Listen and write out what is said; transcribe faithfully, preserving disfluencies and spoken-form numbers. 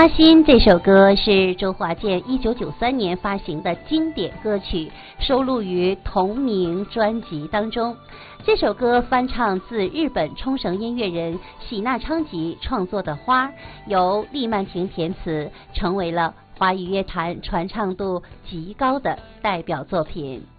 花心这首歌是周华健一九九三年发行的经典歌曲，收录于同名专辑当中。这首歌翻唱自日本冲绳音乐人喜纳昌吉创作的《花》，由厉曼婷填词，成为了华语乐坛传唱度极高的代表作品。